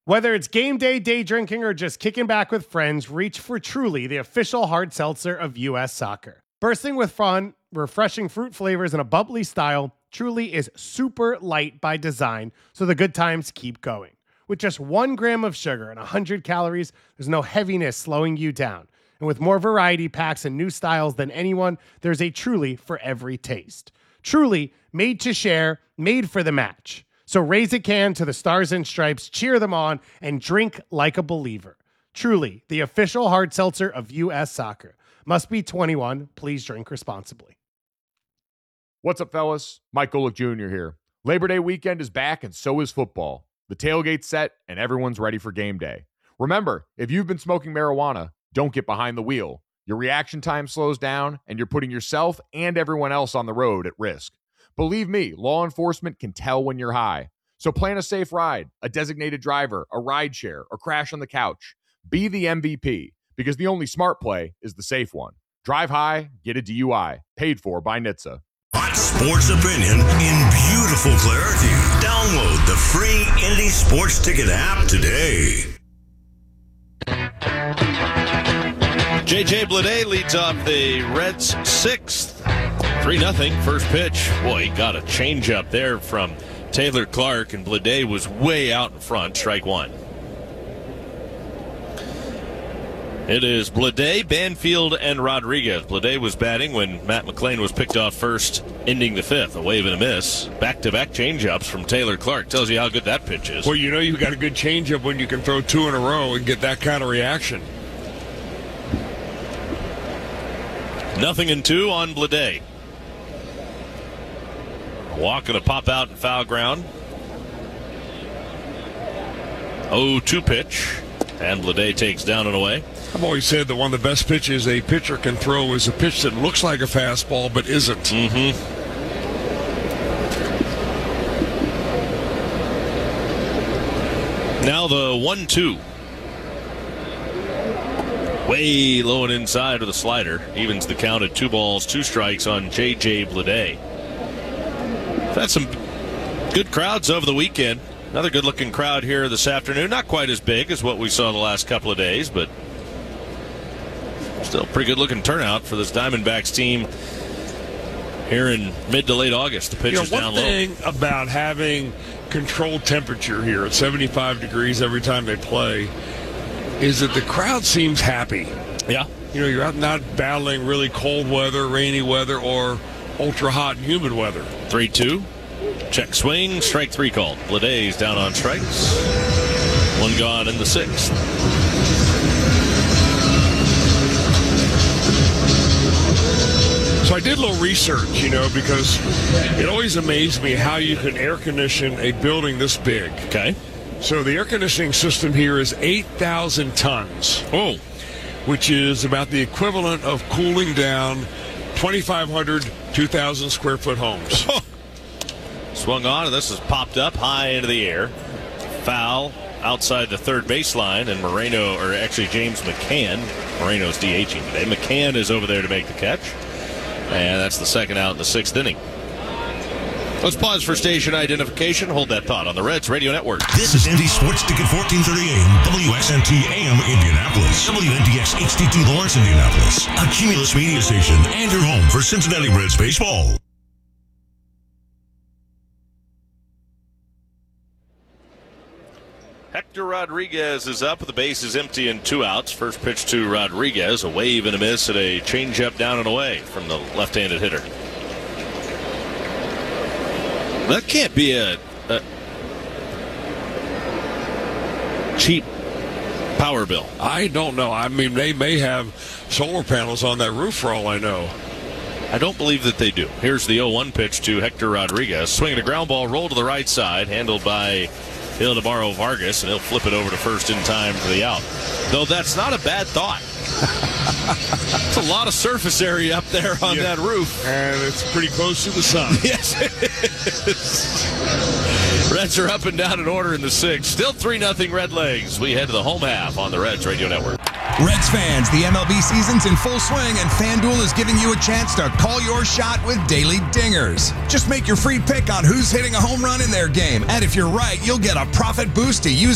Whether it's game day, day drinking, or just kicking back with friends, reach for Truly, the official hard seltzer of U.S. Soccer. Bursting with fun, refreshing fruit flavors, and a bubbly style, Truly is super light by design, so the good times keep going. With just 1 gram of sugar and 100 calories, there's no heaviness slowing you down. And with more variety packs and new styles than anyone, there's a Truly for every taste. Truly, made to share, made for the match. So raise a can to the Stars and Stripes, cheer them on, and drink like a believer. Truly, the official hard seltzer of U.S. Soccer. Must be 21. Please drink responsibly. What's up, fellas? Mike Golick Jr. here. Labor Day weekend is back, and so is football. The tailgate's set, and everyone's ready for game day. Remember, if you've been smoking marijuana, don't get behind the wheel. Your reaction time slows down, and you're putting yourself and everyone else on the road at risk. Believe me, law enforcement can tell when you're high. So plan a safe ride, a designated driver, a ride share, or crash on the couch. Be the MVP, because the only smart play is the safe one. Drive high, get a DUI. Paid for by NHTSA. Hot sports opinion in beautiful clarity. Download the free Indy Sports Ticket app today. J.J. Bleday leads off the Reds' 6th. 3-0, first pitch. Boy, he got a changeup there from Taylor Clark, and Bleday was way out in front. Strike one. It is Bleday, Banfield, and Rodriguez. Bleday was batting when Matt McLean was picked off first, ending the 5th. A wave and a miss. Back-to-back changeups from Taylor Clark. Tells you how good that pitch is. Well, you know you've got a good changeup when you can throw 2 in a row and get that kind of reaction. 0-2 on Bleday. Walk going to pop out in foul ground. 0-2 pitch. And Bleday takes down and away. I've always said that one of the best pitches a pitcher can throw is a pitch that looks like a fastball but isn't. Mm-hmm. Now the 1-2. Way low and inside of the slider. Evens the count at 2 balls, 2 strikes on J.J. Bleday. Had some good crowds over the weekend. Another good-looking crowd here this afternoon. Not quite as big as what we saw the last couple of days, but still a pretty good-looking turnout for this Diamondbacks team here in mid to late August. The pitch is down low. One thing about having controlled temperature here at 75 degrees every time they play is that the crowd seems happy. Yeah. You know, you're not battling really cold weather, rainy weather, or ultra-hot and humid weather. 3-2. Check swing. Strike 3 called. Bleday's down on strikes. 1 gone in the 6th. So I did a little research, you know, because it always amazed me how you can air condition a building this big. Okay. So the air conditioning system here is 8,000 tons. Oh. Which is about the equivalent of cooling down 2,500, 2,000 square foot homes. Swung on, and this is popped up high into the air. Foul outside the third baseline, and James McCann. Moreno's DHing today. McCann is over there to make the catch. And that's the second out in the 6th inning. Let's pause for station identification. Hold that thought on the Reds Radio Network. This is Indy Sports Ticket 1430 AM, WSNT AM Indianapolis, WNDX HT2 Lawrence, Indianapolis, a Cumulus media station, and your home for Cincinnati Reds baseball. Hector Rodriguez is up. The base is empty and 2 outs. First pitch to Rodriguez. A wave and a miss at a changeup down and away from the left-handed hitter. That can't be a cheap power bill. I don't know. I mean, they may have solar panels on that roof for all I know. I don't believe that they do. Here's the 0-1 pitch to Hector Rodriguez. Swinging a ground ball, roll to the right side, handled by Ildemaro Vargas, and he'll flip it over to first in time for the out. Though that's not a bad thought. It's a lot of surface area up there on that roof. And it's pretty close to the sun. Yes, it is. Reds are up and down in order in the 6th. Still 3-0 Redlegs. We head to the home half on the Reds Radio Network. Reds fans, the MLB season's in full swing, and FanDuel is giving you a chance to call your shot with daily dingers. Just make your free pick on who's hitting a home run in their game, and if you're right, you'll get a profit boost to use